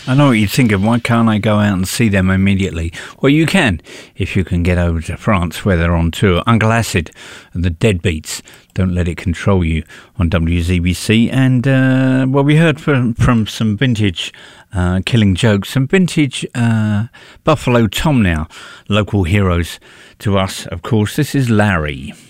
I know what you're thinking. Why can't I go out and see them immediately? Well, you can, if you can get over to France where they're on tour. Uncle Acid and the Deadbeats, Don't Let It Control You on WZBC. And, well, we heard from some vintage Killing Joke, some vintage Buffalo Tom now, local heroes to us, of course. This is Larry.